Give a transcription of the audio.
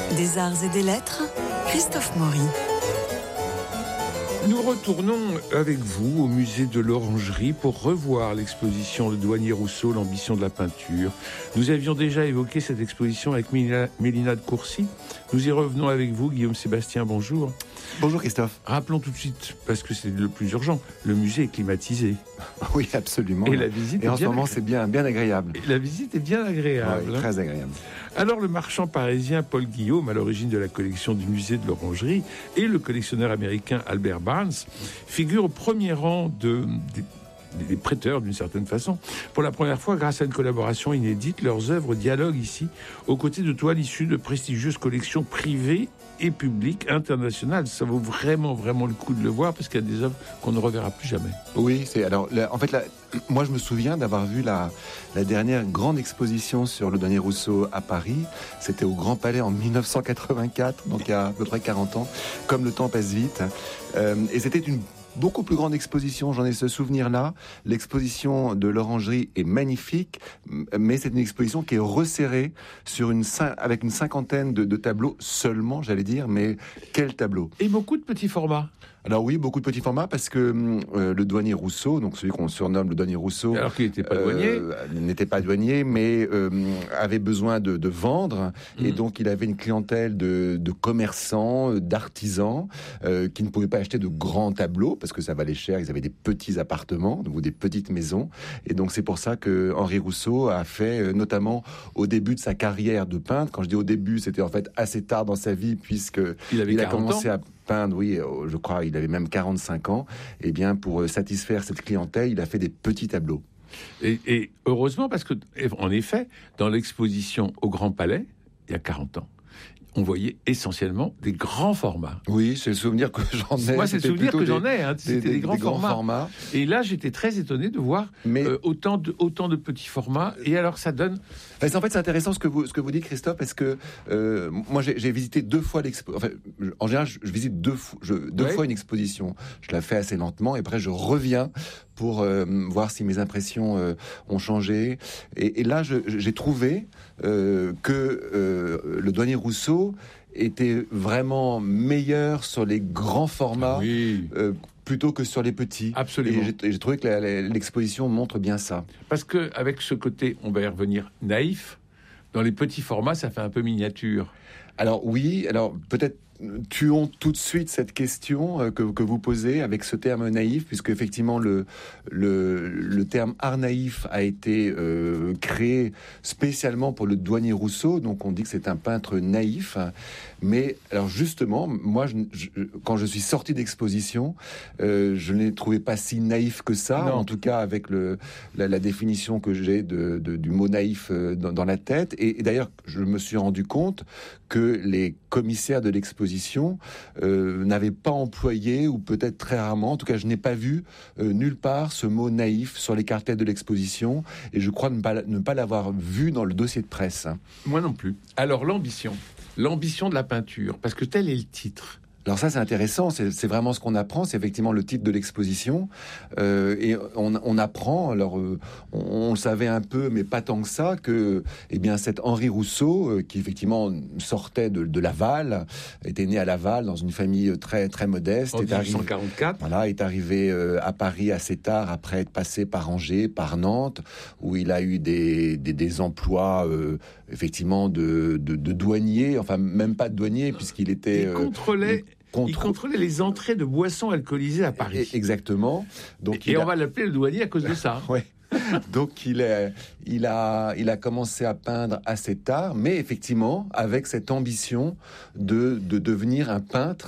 Des arts et des lettres, Christophe Maury. Nous retournons avec vous au musée de l'Orangerie pour revoir l'exposition Le Douanier Rousseau, l'ambition de la peinture. Nous avions déjà évoqué cette exposition avec Mélina de Courcy. Nous y revenons avec vous, Guillaume Sébastien, bonjour. Bonjour Christophe. Rappelons tout de suite, parce que c'est le plus urgent, le musée est climatisé. Oui, absolument. Et la visite en ce moment, c'est bien agréable. Et la visite est bien agréable. Oui, très agréable. Alors, le marchand parisien Paul Guillaume, à l'origine de la collection du musée de l'Orangerie, et le collectionneur américain Albert Barnes figurent au premier rang des prêteurs, d'une certaine façon. Pour la première fois, grâce à une collaboration inédite, leurs œuvres dialoguent ici, aux côtés de toiles issues de prestigieuses collections privées et publiques internationales. Ça vaut vraiment le coup de le voir, parce qu'il y a des œuvres qu'on ne reverra plus jamais. Oui, moi je me souviens d'avoir vu la dernière grande exposition sur Le Douanier Rousseau à Paris. C'était au Grand Palais en 1984, donc il y a à peu près 40 ans. Comme le temps passe vite. Et c'était une beaucoup plus grande exposition, j'en ai ce souvenir-là. L'exposition de l'Orangerie est magnifique, mais c'est une exposition qui est resserrée avec une cinquantaine de tableaux seulement, j'allais dire, mais quel tableau! Et beaucoup de petits formats. Alors oui, beaucoup de petits formats, parce que le Douanier Rousseau, donc celui qu'on surnomme le Douanier Rousseau, alors qu'il n'était pas douanier, n'était pas douanier, mais avait besoin de vendre, et donc il avait une clientèle de commerçants, d'artisans, qui ne pouvaient pas acheter de grands tableaux parce que ça valait cher. Ils avaient des petits appartements ou des petites maisons, et donc c'est pour ça que Henri Rousseau a fait, notamment au début de sa carrière de peintre. Quand je dis au début, c'était en fait assez tard dans sa vie, puisque il a commencé à peindre, oui, je crois, il avait même 45 ans. Et bien, pour satisfaire cette clientèle, il a fait des petits tableaux. Et heureusement, parce que, en effet, dans l'exposition au Grand Palais, il y a 40 ans, on voyait essentiellement des grands formats. Oui, c'est le souvenir que j'en ai. Moi, c'est le souvenir que j'en ai. C'était des grands formats. Et là, j'étais très étonné de voir autant de petits formats. Et alors, ça donne... En fait, c'est intéressant ce que vous dites, Christophe, parce que moi, j'ai visité 2 fois l'exposition. Enfin, en général, je visite deux fois une exposition. Je la fais assez lentement, et après, je reviens pour voir si mes impressions ont changé. Et là, j'ai trouvé que le Douanier Rousseau était vraiment meilleur sur les grands formats plutôt que sur les petits. Absolument. Et j'ai trouvé que l'exposition montre bien ça. Parce qu'avec ce côté, on va y revenir, naïf, dans les petits formats, ça fait un peu miniature. Alors oui, peut-être tuons tout de suite cette question que vous posez avec ce terme naïf, puisque effectivement le terme art naïf a été créé spécialement pour le Douanier Rousseau, donc on dit que c'est un peintre naïf. Mais alors justement, moi, quand je suis sorti d'exposition, je ne l'ai trouvé pas si naïf que ça, en tout cas avec la définition que j'ai du mot naïf dans la tête. Et d'ailleurs, je me suis rendu compte que les commissaires de l'exposition n'avaient pas employé, ou peut-être très rarement, en tout cas je n'ai pas vu nulle part ce mot naïf sur les cartels de l'exposition, et je crois ne pas l'avoir vu dans le dossier de presse. Moi non plus. Alors l'ambition de la peinture, parce que tel est le titre. Alors ça, c'est intéressant, c'est vraiment ce qu'on apprend, c'est effectivement le titre de l'exposition, et on apprend, alors on le savait un peu, mais pas tant que ça, que cet Henri Rousseau, qui effectivement sortait de Laval, était né à Laval dans une famille très très modeste, en 1944, est arrivé à Paris assez tard, après être passé par Angers, par Nantes, où il a eu des emplois effectivement de douanier, enfin même pas de douanier, puisqu'il était... Il contrôlait les entrées de boissons alcoolisées à Paris. Exactement. Donc on va l'appeler le douanier à cause de ça. Oui. Donc il a commencé à peindre assez tard, mais effectivement avec cette ambition de devenir un peintre